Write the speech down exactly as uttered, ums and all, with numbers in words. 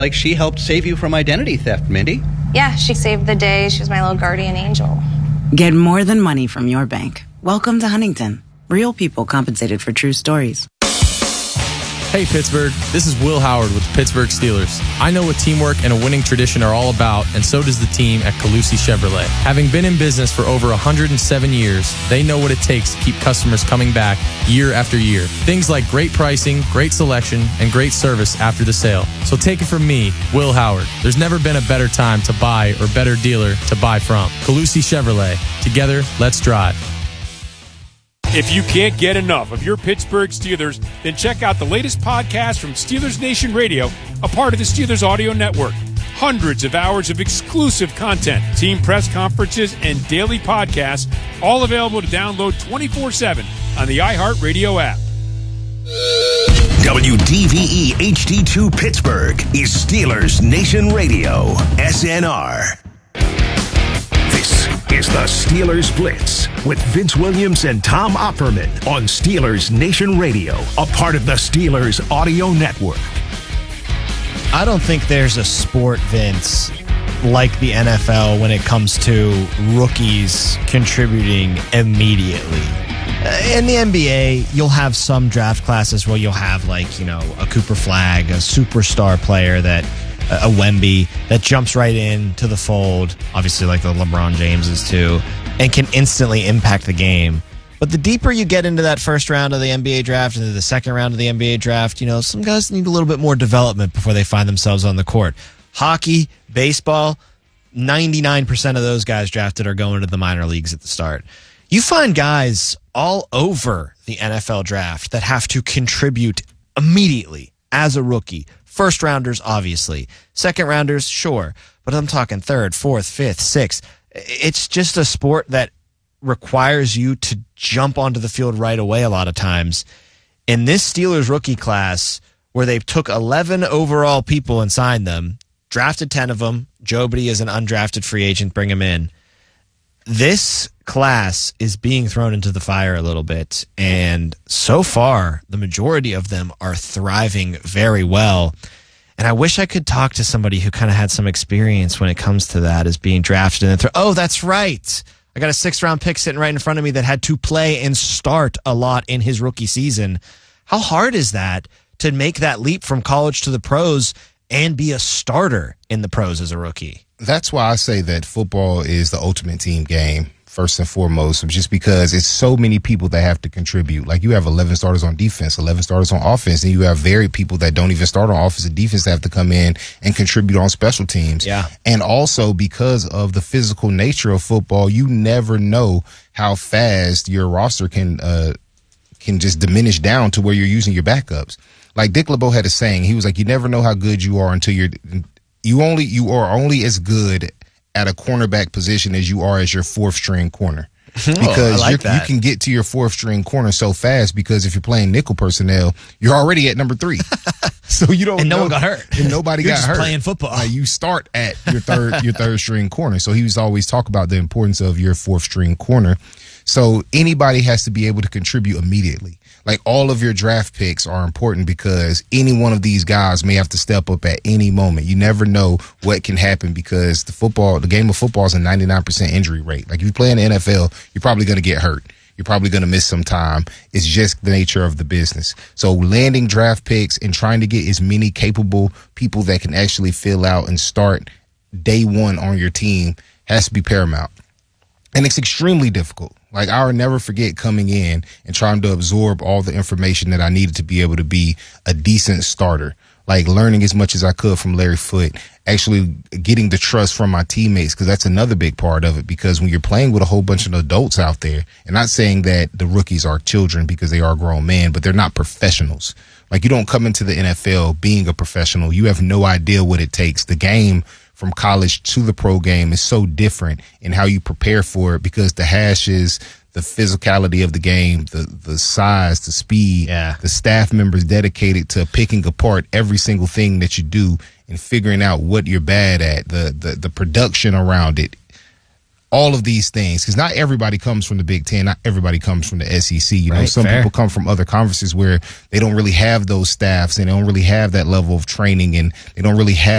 Like she helped save you from identity theft, Mindy. Yeah, she saved the day. She was my little guardian angel. Get more than money from your bank. Welcome to Huntington. Real people compensated for true stories. Hey Pittsburgh, this is Will Howard with the Pittsburgh Steelers. I know what teamwork and a winning tradition are all about, and so does the team at Calusi Chevrolet. Having been in business for over one hundred seven years, they know what it takes to keep customers coming back year after year. Things like great pricing, great selection, and great service after the sale. So take it from me, Will Howard. There's never been a better time to buy or better dealer to buy from. Calusi Chevrolet. Together, let's drive. If you can't get enough of your Pittsburgh Steelers, then check out the latest podcast from Steelers Nation Radio, a part of the Steelers Audio Network. Hundreds of hours of exclusive content, team press conferences, and daily podcasts, all available to download twenty-four seven on the iHeartRadio app. W D V E H D two Pittsburgh is Steelers Nation Radio, S N R. This is the Steelers Blitz with Vince Williams and Tom Opperman on Steelers Nation Radio, a part of the Steelers Audio Network. I don't think there's a sport, Vince, like the N F L when it comes to rookies contributing immediately. In the N B A, you'll have some draft classes where you'll have, like, you know, a Cooper Flagg, a superstar player that a Wemby that jumps right into the fold, obviously like the LeBron Jameses too, and can instantly impact the game. But the deeper you get into that first round of the N B A draft and the second round of the N B A draft, you know, some guys need a little bit more development before they find themselves on the court. Hockey, baseball, ninety-nine percent of those guys drafted are going to the minor leagues at the start. You find guys all over the N F L draft that have to contribute immediately as a rookie. First rounders, obviously. Second rounders, sure. But I'm talking third, fourth, fifth, sixth. It's just a sport that requires you to jump onto the field right away a lot of times. In this Steelers rookie class, where they took eleven overall people and signed them, drafted ten of them, Jobity is an undrafted free agent, bring him in. This class is being thrown into the fire a little bit, and so far, the majority of them are thriving very well. And I wish I could talk to somebody who kind of had some experience when it comes to that, as being drafted and throw. Oh, that's right. I got a sixth-round pick sitting right in front of me that had to play and start a lot in his rookie season. How hard is that to make that leap from college to the pros and be a starter in the pros as a rookie? That's why I say that football is the ultimate team game, first and foremost, just because it's so many people that have to contribute. Like, you have eleven starters on defense, eleven starters on offense, and you have varied people that don't even start on offense and defense that have to come in and contribute on special teams. Yeah. And also, because of the physical nature of football, you never know how fast your roster can uh, can just diminish down to where you're using your backups. Like Dick LeBeau had a saying, he was like, you never know how good you are until you're you only you are only as good at a cornerback position as you are as your fourth string corner. Because oh, I like you're, you can get to your fourth string corner so fast, because if you're playing nickel personnel, you're already at number three. So you don't and no know, one got hurt. And nobody you're got just hurt. Playing football. Uh, you start at your third your third string corner. So he was always talk about the importance of your fourth string corner. So anybody has to be able to contribute immediately. Like, all of your draft picks are important because any one of these guys may have to step up at any moment. You never know what can happen, because the football, the game of football is a ninety-nine percent injury rate. Like, if you play in the N F L, you're probably going to get hurt. You're probably going to miss some time. It's just the nature of the business. So landing draft picks and trying to get as many capable people that can actually fill out and start day one on your team has to be paramount. And it's extremely difficult. Like, I will never forget coming in and trying to absorb all the information that I needed to be able to be a decent starter. Like, learning as much as I could from Larry Foote, actually getting the trust from my teammates, because that's another big part of it. Because when you're playing with a whole bunch of adults out there, and not saying that the rookies are children because they are grown men, but they're not professionals. Like, you don't come into the N F L being a professional. You have no idea what it takes. The game from college to the pro game is so different in how you prepare for it, because the hashes, the physicality of the game, the the size, the speed, yeah. the staff members dedicated to picking apart every single thing that you do and figuring out what you're bad at, the the, the production around it. all of these things, because not everybody comes from the Big Ten, not everybody comes from the S E C. You know, Right, some fair. people come from other conferences where they don't really have those staffs and they don't really have that level of training and they don't really have